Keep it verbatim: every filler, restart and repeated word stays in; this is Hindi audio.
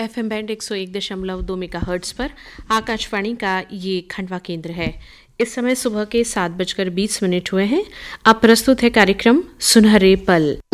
एफ एम बैंड एक सौ एक दशमलव दो मेगाहर्ट्ज पर आकाशवाणी का ये खंडवा केंद्र है। इस समय सुबह के सात बजकर बीस मिनट हुए हैं। अब प्रस्तुत है कार्यक्रम सुनहरे पल।